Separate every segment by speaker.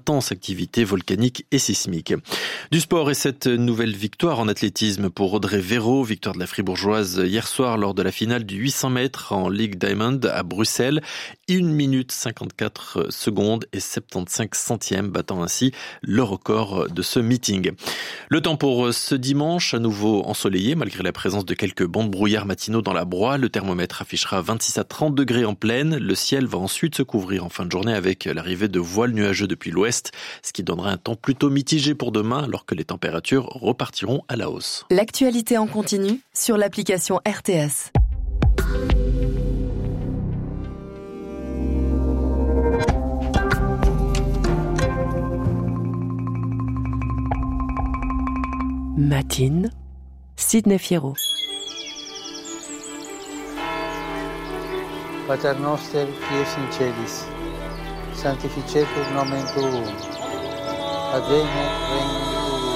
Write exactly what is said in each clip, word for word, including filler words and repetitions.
Speaker 1: intense activité volcanique et sismique. Du sport et cette nouvelle victoire en athlétisme pour Audrey Véraud, victoire de la Fribourgeoise hier soir lors de la finale du huit cents mètres en Ligue Diamond à Bruxelles. une minute cinquante-quatre secondes et soixante-quinze centièmes, battant ainsi le record de ce meeting. Le temps pour ce dimanche, à nouveau ensoleillé malgré la présence de quelques bancs de brouillard matinaux dans la broie. Le thermomètre affichera vingt-six à trente degrés en plaine. Le ciel va ensuite se couvrir en fin de journée avec l'arrivée de voiles nuageux depuis l'ouest, ce qui donnera un temps plutôt mitigé pour demain alors que les températures repartiront à la hausse.
Speaker 2: L'actualité en continu sur l'application R T S. Matine, Sidney Fierro.
Speaker 3: Pater noster qui es in celis, sanctificetur nomen tuum, adveniat regnum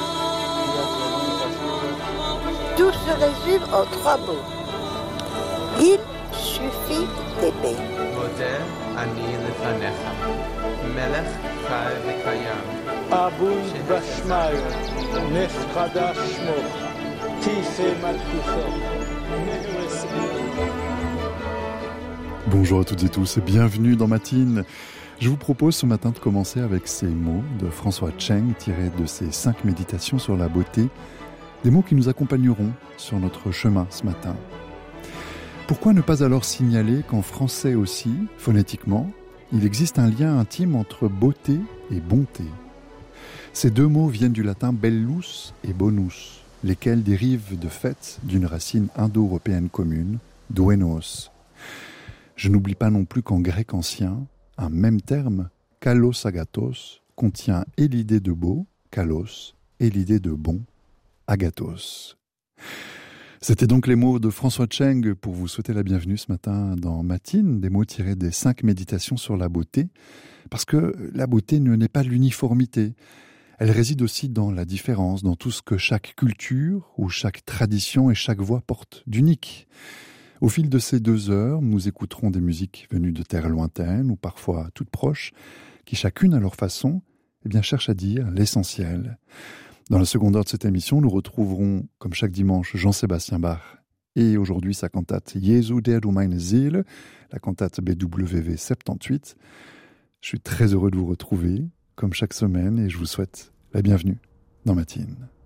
Speaker 3: tuum.
Speaker 4: Tout se résume en trois mots. Il suffit d'aimer.
Speaker 5: Moder ani lefanecha, melech chai v'kayam.
Speaker 3: Abun bashmayo, nef chadash shmo, tife malchuso, neres.
Speaker 6: Bonjour à toutes et tous et bienvenue dans Matine. Je vous propose ce matin de commencer avec ces mots de François Cheng tirés de ses cinq méditations sur la beauté, des mots qui nous accompagneront sur notre chemin ce matin. Pourquoi ne pas alors signaler qu'en français aussi, phonétiquement, il existe un lien intime entre beauté et bonté. Ces deux mots viennent du latin bellus et bonus, lesquels dérivent de fait d'une racine indo-européenne commune, duenos. Je n'oublie pas non plus qu'en grec ancien, un même terme, kalos agathos, contient et l'idée de beau, kalos, et l'idée de bon, agathos. C'était donc les mots de François Cheng pour vous souhaiter la bienvenue ce matin dans Matine, des mots tirés des cinq méditations sur la beauté, parce que la beauté ne n'est pas l'uniformité. Elle réside aussi dans la différence, dans tout ce que chaque culture ou chaque tradition et chaque voix porte d'unique. Au fil de ces deux heures, nous écouterons des musiques venues de terres lointaines ou parfois toutes proches, qui chacune à leur façon, eh bien, cherchent à dire l'essentiel. Dans la seconde heure de cette émission, nous retrouverons, comme chaque dimanche, Jean-Sébastien Bach et aujourd'hui sa cantate Jesu der du meine Seele, la cantate B W V soixante-dix-huit. Je suis très heureux de vous retrouver, comme chaque semaine, et je vous souhaite la bienvenue dans Matine.